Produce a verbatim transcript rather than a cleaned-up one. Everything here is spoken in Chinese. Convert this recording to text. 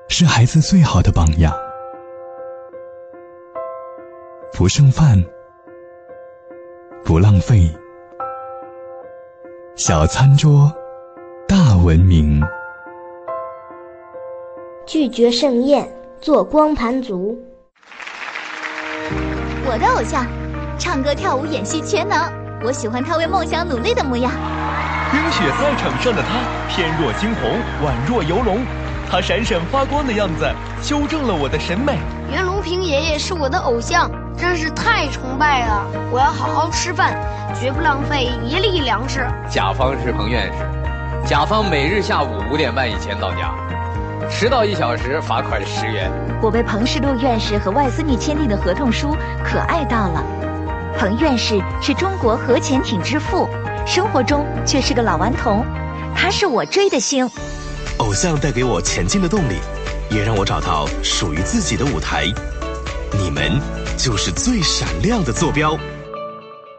是孩子最好的榜样。不剩饭，不浪费，小餐桌，大文明。 拒绝盛宴，做光盘族。 我的偶像，唱歌跳舞演戏全能，我喜欢他为梦想努力的模样。 冰雪赛场上的他，翩若惊鸿，宛若游龙，他闪闪发光的样子修正了我的审美。 袁隆平爷爷是我的偶像，真是太崇拜了！我要好好吃饭，绝不浪费一粒粮食。 甲方是彭院士，甲方每日下午五点半以前到家，迟到一小时罚款十元。 我被彭世禄院士和外孙女签订的合同书可爱到了。彭院士是中国核潜艇之父，生活中却是个老顽童，他是我追的星。 偶像带给我前进的动力，也让我找到属于自己的舞台。你们就是最闪亮的坐标。